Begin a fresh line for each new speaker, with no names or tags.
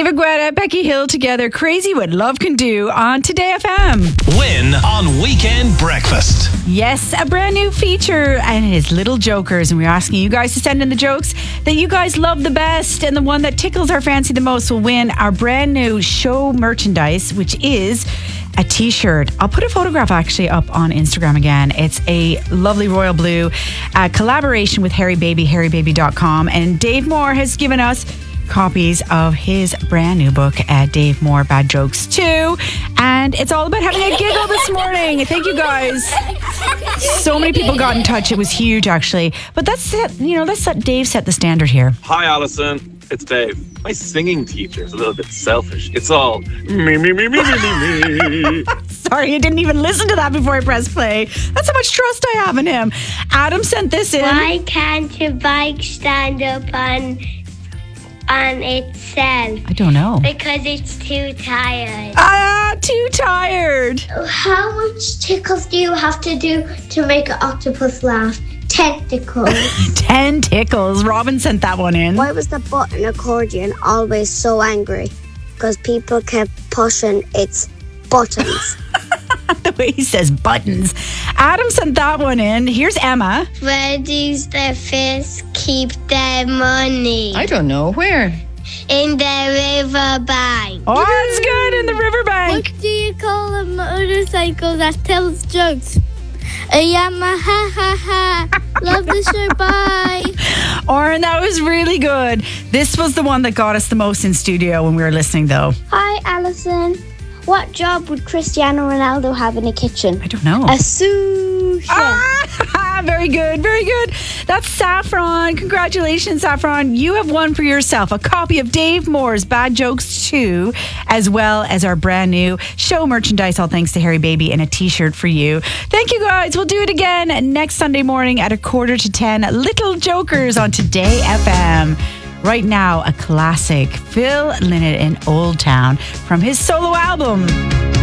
David Guetta, Becky Hill together, Crazy What Love Can Do on Today FM.
Win on Weekend Breakfast.
Yes, a brand new feature, and it is Little Jokers. And we're asking you guys to send in the jokes that you guys love the best, and the one that tickles our fancy the most will win our brand new show merchandise, which is a t-shirt. I'll put a photograph actually up on Instagram again. It's a lovely royal blue collaboration with Harry Baby, harrybaby.com. And Dave Moore has given us copies of his brand new book, Dave Moore Bad Jokes 2. And it's all about having a giggle this morning. Thank you guys. So many people got in touch. It was huge actually. But that's Dave set the standard here.
Hi, Alison. It's Dave. My singing teacher is a little bit selfish. It's all me, me, me, me, me, me, me.
Sorry, I didn't even listen to that before I pressed play. That's how much trust I have in him. Adam sent this in.
Why can't your bike stand up on itself?
I don't know.
Because it's too tired.
Too tired.
How much tickles do you have to do to make an octopus laugh? Tentacles.
10 tickles. Robin sent that one in.
Why was the button accordion always so angry? Because people kept pushing its buttons.
The way he says buttons. Adam sent that one in. Here's Emma.
Where does the fish keep their money?
I don't know. Where?
In the riverbank.
Oh, that's good. In the riverbank.
What do you call a motorcycle that tells jokes? A Yamaha, ha ha. Love the show, bye.
Oren, that was really good. This was the one that got us the most in studio when we were listening, though.
Hi, Alison. What job would Cristiano Ronaldo have in a kitchen?
I don't know.
A sous chef.
Very good, very good. That's Saffron. Congratulations, Saffron. You have won for yourself a copy of Dave Moore's Bad Jokes 2, as well as our brand new show merchandise, all thanks to Harry Baby, and a t-shirt for you. Thank you, guys. We'll do it again next Sunday morning at 9:45. Little Jokers on Today FM. Right now, a classic, Phil Lynott in Old Town from his solo album.